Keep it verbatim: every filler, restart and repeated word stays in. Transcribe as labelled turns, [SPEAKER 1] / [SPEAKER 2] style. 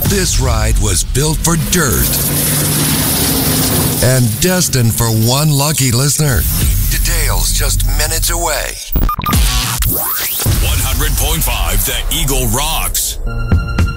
[SPEAKER 1] This ride was built for dirt and destined for one lucky listener. Details just minutes away.
[SPEAKER 2] one hundred point five The Eagle rocks.